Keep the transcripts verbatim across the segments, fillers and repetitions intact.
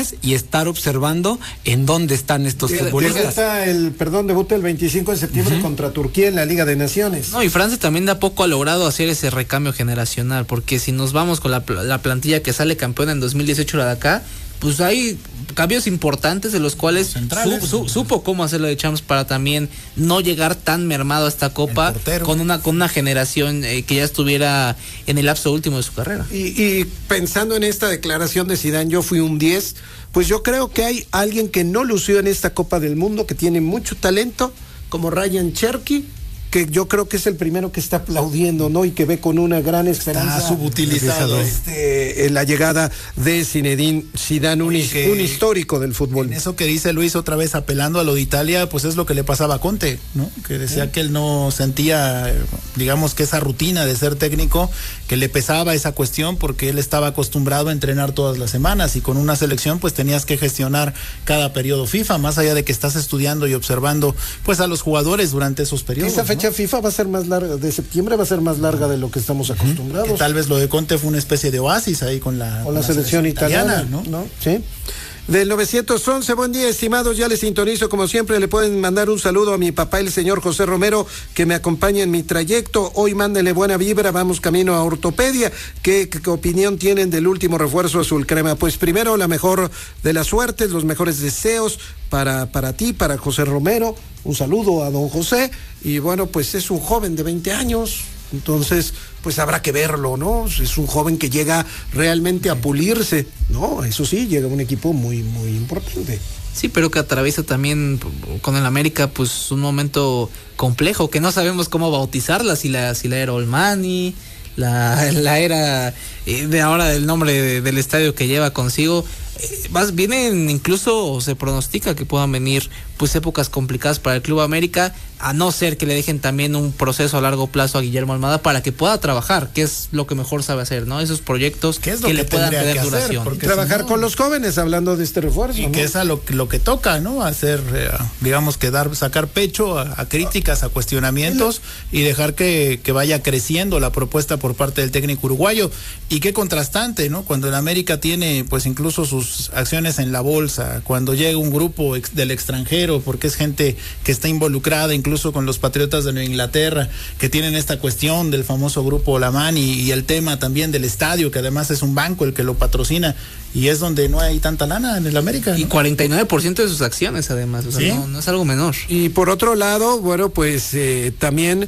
selecciones y estar observando en dónde están estos de, futbolistas. Debuta el, perdón, debuta el veinticinco de septiembre uh-huh. contra Turquía en la Liga de Naciones. No, y Francia también de a poco ha logrado hacer ese recambio generacional, porque si nos vamos con la, la plantilla que sale campeona en dos mil dieciocho, la de acá, pues hay cambios importantes de los cuales su, su, supo cómo hacerlo de Champs para también no llegar tan mermado a esta copa con una con una generación eh, que ya estuviera en el lapso último de su carrera. Y, y pensando en esta declaración de Zidane, yo fui un diez, pues yo creo que hay alguien que no lució en esta Copa del Mundo, que tiene mucho talento, como Ryan Cherky, que yo creo que es el primero que está aplaudiendo, ¿no? Y que ve con una gran esperanza está subutilizado este, la llegada de Zinedine Zidane, un, que, un histórico del fútbol. En eso que dice Luis, otra vez apelando a lo de Italia, pues es lo que le pasaba a Conte, ¿no? Que decía ¿Sí? que él no sentía, digamos que esa rutina de ser técnico, que le pesaba esa cuestión porque él estaba acostumbrado a entrenar todas las semanas y con una selección pues tenías que gestionar cada periodo FIFA, más allá de que estás estudiando y observando pues a los jugadores durante esos periodos. Esta fecha ¿no? FIFA va a ser más larga, de septiembre va a ser más larga de lo que estamos acostumbrados. Que tal vez lo de Conte fue una especie de oasis ahí con la, con la, la selección, selección italiana, italiana, ¿no? ¿no? Sí. Del novecientos once, buen día, estimados, ya les sintonizo, como siempre, le pueden mandar un saludo a mi papá, el señor José Romero, que me acompaña en mi trayecto. Hoy mándenle buena vibra, vamos camino a ortopedia. ¿Qué, qué, qué opinión tienen del último refuerzo azul crema? Pues primero, la mejor de las suertes, los mejores deseos para, para ti, para José Romero. Un saludo a don José, y bueno, pues es un joven de veinte años, entonces pues habrá que verlo, ¿no? Es un joven que llega realmente a pulirse, ¿no? Eso sí, llega a un equipo muy, muy importante. Sí, pero que atraviesa también con el América pues un momento complejo, que no sabemos cómo bautizarla, si la, si la era Olmani, la, la era eh, de ahora del nombre de, del estadio que lleva consigo. Eh, más vienen incluso, o se pronostica que puedan venir pues épocas complicadas para el Club América, a no ser que le dejen también un proceso a largo plazo a Guillermo Almada para que pueda trabajar, que es lo que mejor sabe hacer, ¿no? Esos proyectos que, que le puedan tener duración. Y trabajar si no, con los jóvenes, hablando de este refuerzo. Y ¿no? que es a lo, lo que toca, ¿no? Hacer, eh, digamos que dar, sacar pecho a, a críticas, a cuestionamientos y dejar que, que vaya creciendo la propuesta por parte del técnico uruguayo. Y qué contrastante, ¿no? Cuando el América tiene pues incluso sus acciones en la bolsa, cuando llega un grupo ex, del extranjero, porque es gente que está involucrada incluso con los Patriotas de Nueva Inglaterra, que tienen esta cuestión del famoso grupo Olamán y, y el tema también del estadio, que además es un banco el que lo patrocina, y es donde no hay tanta lana en el América, ¿no? Y cuarenta y nueve por ciento de sus acciones además, o sea, ¿sí? no, no es algo menor. Y por otro lado, bueno, pues eh, también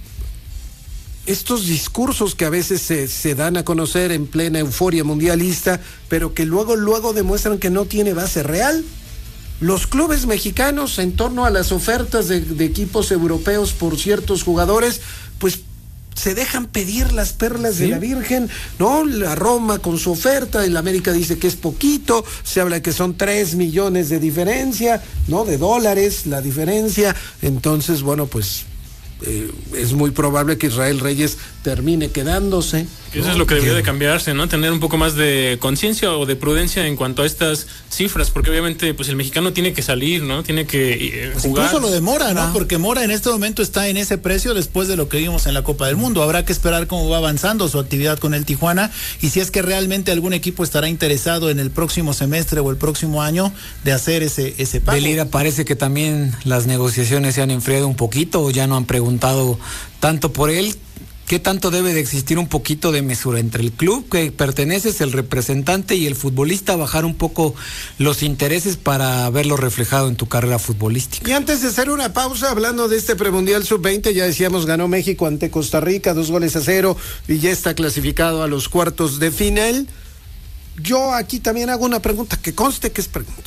estos discursos que a veces se, se dan a conocer en plena euforia mundialista, pero que luego, luego demuestran que no tiene base real. Los clubes mexicanos, en torno a las ofertas de, de equipos europeos por ciertos jugadores, pues se dejan pedir las perlas ¿Sí? de la Virgen, ¿no? La Roma con su oferta, el América dice que es poquito, se habla de que son tres millones de diferencia, ¿no? De dólares la diferencia, entonces, bueno, pues Eh, es muy probable que Israel Reyes termine quedándose. Eso ¿no? es lo que debería de cambiarse, ¿no? Tener un poco más de conciencia o de prudencia en cuanto a estas cifras, porque obviamente pues el mexicano tiene que salir, ¿no? Tiene que eh, pues jugar. Incluso lo de Mora, ¿no? Ah. Porque Mora en este momento está en ese precio después de lo que vimos en la Copa del Mundo. Habrá que esperar cómo va avanzando su actividad con el Tijuana y si es que realmente algún equipo estará interesado en el próximo semestre o el próximo año de hacer ese, ese pago. Belida, parece que también las negociaciones se han enfriado un poquito o ya no han preguntado tanto por él. ¿Qué tanto debe de existir un poquito de mesura entre el club que perteneces, el representante y el futbolista, bajar un poco los intereses para verlo reflejado en tu carrera futbolística? Y antes de hacer una pausa, hablando de este premundial sub veinte, ya decíamos, ganó México ante Costa Rica, dos goles a cero, y ya está clasificado a los cuartos de final. Yo aquí también hago una pregunta, que conste que es pregunta.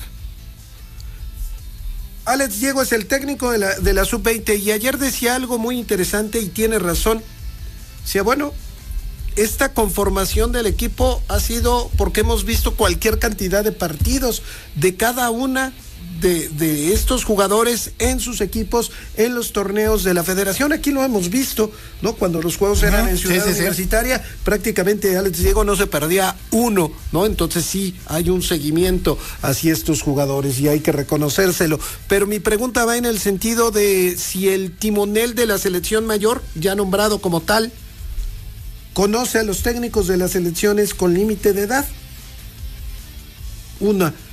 Alex Diego es el técnico de la, de la sub veinte y ayer decía algo muy interesante y tiene razón. Decía, bueno, esta conformación del equipo ha sido porque hemos visto cualquier cantidad de partidos de cada una de, de estos jugadores en sus equipos en los torneos de la federación. Aquí lo hemos visto, ¿no? Cuando los juegos uh-huh. eran en Ciudad sí, sí, Universitaria, sí. prácticamente Alex Diego no se perdía uno, ¿no? Entonces sí, hay un seguimiento hacia estos jugadores y hay que reconocérselo. Pero mi pregunta va en el sentido de si el timonel de la selección mayor, ya nombrado como tal, conoce a los técnicos de las selecciones con límite de edad. Una.